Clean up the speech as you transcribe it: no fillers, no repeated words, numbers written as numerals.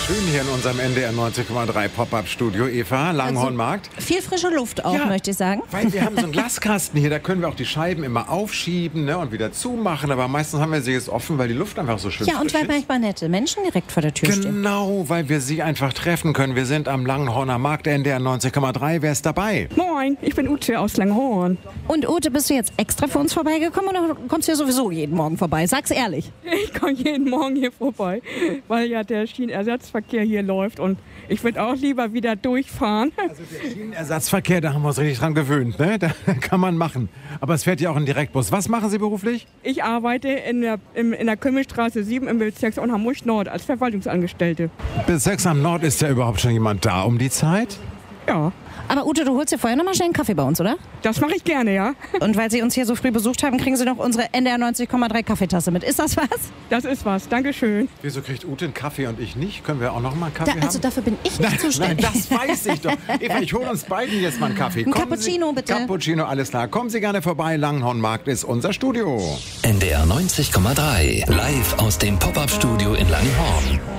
schön hier in unserem NDR 90,3 Pop-Up-Studio, Eva, Langhornmarkt. Also viel frische Luft auch, möchte ich sagen. Weil wir haben so einen Glaskasten hier, da können wir auch die Scheiben immer aufschieben, ne, und wieder zumachen. Aber meistens haben wir sie jetzt offen, weil die Luft einfach so schön Ja, und frisch weil ist. manchmal nette Menschen direkt vor der Tür stehen. Genau, weil wir sie einfach treffen können. Wir sind am Langhorner Markt, NDR 90,3. Wer ist dabei? Moin, ich bin Ute aus Langhorn. Und Ute, bist du jetzt extra für uns vorbeigekommen oder kommst du ja sowieso jeden Morgen vorbei? Sag's ehrlich. Ich komme jeden Morgen hier vorbei, weil ja der Schienenersatzverkehr hier läuft und ich würde auch lieber wieder durchfahren. Also der Schienenersatzverkehr, da haben wir uns richtig dran gewöhnt, ne? Da kann man machen. Aber es fährt ja auch ein Direktbus. Was machen Sie beruflich? Ich arbeite in der Kümmelstraße 7 im Bezirksamt Hamburg Nord als Verwaltungsangestellte. Bis 6 am Nord ist ja überhaupt schon jemand da um die Zeit? Ja, Aber Ute, du holst dir vorher noch mal schnell einen Kaffee bei uns, oder? das mache ich gerne, ja. Und weil Sie uns hier so früh besucht haben, kriegen Sie noch unsere NDR 90,3 Kaffeetasse mit. Ist das was? Das ist was, Dankeschön. Wieso kriegt Ute einen Kaffee und ich nicht? Können wir auch noch mal einen Kaffee haben? Also dafür bin ich nicht Nein, zuständig. das weiß ich doch. Eva, ich hole uns beiden jetzt mal einen Kaffee. Ein Kommen Cappuccino, Sie, bitte. Cappuccino, alles klar. Kommen Sie gerne vorbei. Langhornmarkt ist unser Studio. NDR 90,3. Live aus dem Pop-Up-Studio in Langhorn.